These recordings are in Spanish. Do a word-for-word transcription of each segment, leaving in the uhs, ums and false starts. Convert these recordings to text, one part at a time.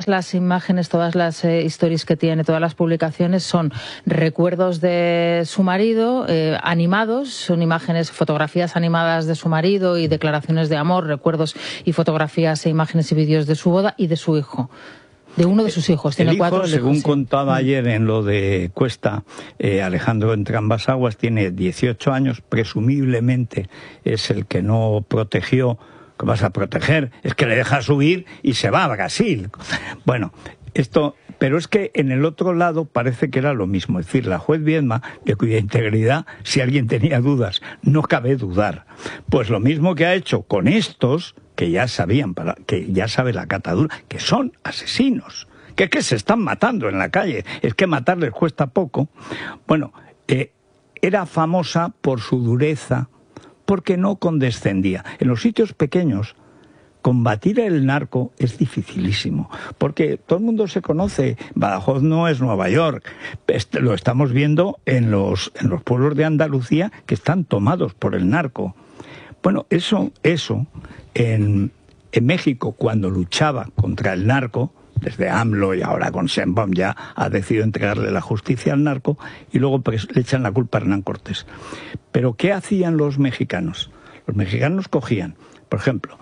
todas las imágenes, todas las eh, stories que tiene, todas las publicaciones son recuerdos de su marido, eh, animados, son imágenes, fotografías animadas de su marido y declaraciones de amor, recuerdos y fotografías e imágenes y vídeos de su boda y de su hijo. De uno de sus hijos. Tiene el hijo, cuatro, según sí. contaba ayer en lo de Cuesta, eh, Alejandro entre ambas aguas, tiene dieciocho años, presumiblemente es el que no protegió. ¿Qué vas a proteger? Es que le deja subir y se va a Brasil. Bueno, esto... Pero es que en el otro lado parece que era lo mismo. Es decir, la juez Viedma, de cuya integridad, si alguien tenía dudas, no cabe dudar. Pues lo mismo que ha hecho con estos, que ya sabían, para, que ya sabe la catadura, que son asesinos, que es que se están matando en la calle, es que matarles cuesta poco. Bueno, eh, era famosa por su dureza, porque no condescendía. En los sitios pequeños, combatir el narco es dificilísimo, porque todo el mundo se conoce. Badajoz no es Nueva York. Lo estamos viendo en los, en los pueblos de Andalucía que están tomados por el narco. Bueno, eso, eso en, en México, cuando luchaba contra el narco, desde AMLO y ahora con Sheinbaum ya ha decidido entregarle la justicia al narco, y luego pues, le echan la culpa a Hernán Cortés. Pero ¿qué hacían los mexicanos? Los mexicanos cogían, por ejemplo,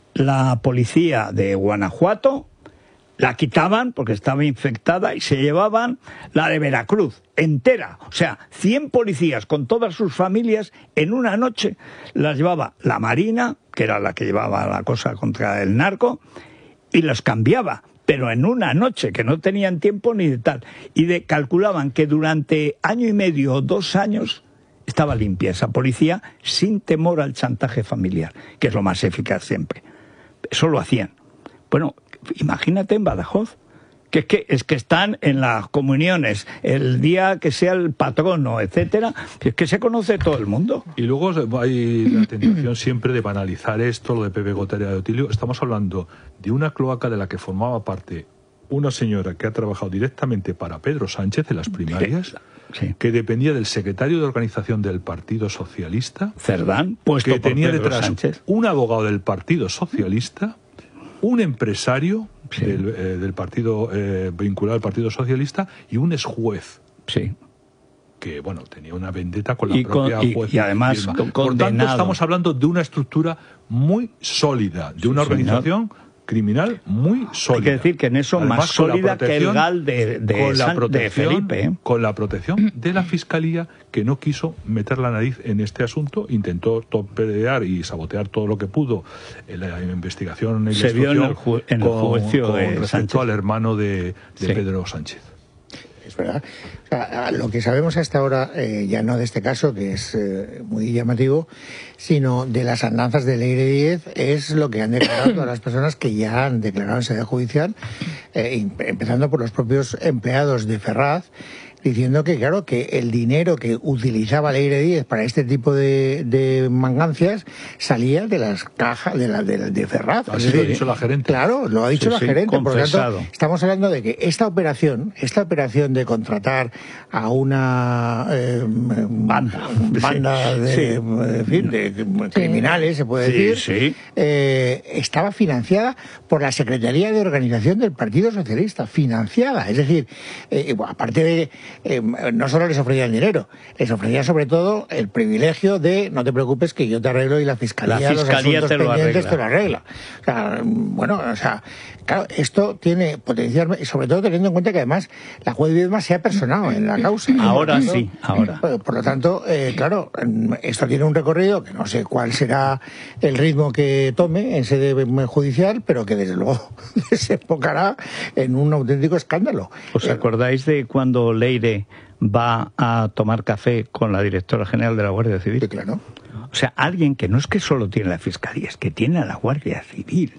la policía de Guanajuato, la quitaban porque estaba infectada y se llevaban la de Veracruz entera. O sea, cien policías con todas sus familias en una noche las llevaba la Marina, que era la que llevaba la cosa contra el narco, y los cambiaba, pero en una noche, que no tenían tiempo ni de tal. Y de, calculaban que durante año y medio o dos años estaba limpia esa policía sin temor al chantaje familiar, que es lo más eficaz siempre. Eso lo hacían. Bueno, imagínate en Badajoz, que es que, es que están en las comuniones, el día que sea el patrono, etcétera, es que se conoce todo el mundo. Y luego hay la tentación siempre de banalizar esto, lo de Pepe Gotera de Otilio. Estamos hablando de una cloaca de la que formaba parte una señora que ha trabajado directamente para Pedro Sánchez en las primarias, sí, que dependía del secretario de organización del Partido Socialista, Cerdán, puesto que tenía por Pedro detrás Sánchez, un abogado del Partido Socialista, un empresario sí. del, eh, del partido eh, vinculado al Partido Socialista y un exjuez. Sí. Que, bueno, tenía una vendetta con la y propia con, y, juez. Y además con, Por tanto, estamos hablando de una estructura muy sólida, de una sí, organización señor. criminal muy sólida. Hay que decir que en eso Además, más sólida que el GAL de, de, con la San, de Felipe. ¿eh? Con la protección de la Fiscalía, que no quiso meter la nariz en este asunto, intentó torpedear y sabotear todo lo que pudo en la investigación y Se vio en el, ju en el con, juicio con de respecto Sánchez. al hermano de, de sí. Pedro Sánchez. Es verdad. O sea, lo que sabemos hasta ahora, eh, ya no de este caso, que es eh, muy llamativo, sino de las andanzas de Leire Díez, es lo que han declarado todas las personas que ya han declarado en sede judicial, eh, empezando por los propios empleados de Ferraz, diciendo que, claro, que el dinero que utilizaba Leire Díez para este tipo de, de mangancias salía de las cajas de la de, de Ferraz. Así es lo ha dicho la gerente. Claro, lo ha dicho sí, la sí, gerente. confesado. Por lo tanto, estamos hablando de que esta operación, esta operación de contratar a una eh, banda, banda de, sí. en fin, de criminales, se puede sí, decir, sí. Eh, estaba financiada por la Secretaría de Organización del Partido Socialista, financiada. Es decir, eh, aparte de Eh, no solo les ofrecían dinero, les ofrecían sobre todo el privilegio de no te preocupes que yo te arreglo y la fiscalía, la fiscalía los te, lo pendientes te lo arregla. O sea, bueno, o sea, claro, esto tiene potencial, y sobre todo teniendo en cuenta que además la juez Viedma se ha personado en la causa. Ahora tanto, sí, ahora. Por, por lo tanto, eh, claro, esto tiene un recorrido que no sé cuál será el ritmo que tome en sede judicial, pero que desde luego desembocará en un auténtico escándalo. ¿Os eh, acordáis de cuando Leire va a tomar café con la directora general de la Guardia Civil? Sí, claro. O sea, alguien que no es que solo tiene la Fiscalía, es que tiene a la Guardia Civil.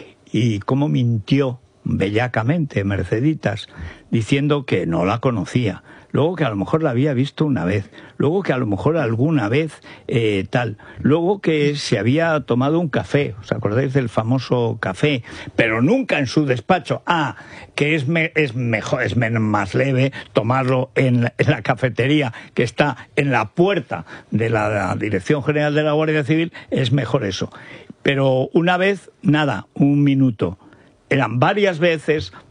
Y cómo mintió bellacamente Merceditas diciendo que no la conocía, luego que a lo mejor la había visto una vez, luego que a lo mejor alguna vez eh, tal, luego que se había tomado un café, ¿os acordáis del famoso café? Pero nunca en su despacho. Ah, que es, me, es mejor, es más leve tomarlo en la, en la cafetería que está en la puerta de la, de la Dirección General de la Guardia Civil, es mejor eso. Pero una vez, nada, un minuto. Eran varias veces